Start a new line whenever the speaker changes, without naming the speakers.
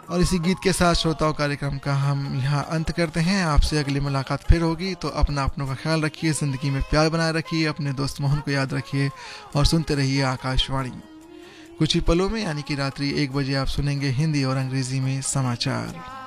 और इसी गीत के साथ श्रोताओं कार्यक्रम का हम यहाँ अंत करते हैं। आपसे अगली मुलाकात फिर होगी, तो अपनों का ख्याल रखिए, ज़िंदगी में प्यार बनाए रखिए, अपने दोस्त मोहन को याद रखिए और सुनते रहिए आकाशवाणी। कुछ ही पलों में यानी कि रात्रि 1 बजे आप सुनेंगे हिंदी और अंग्रेजी में समाचार।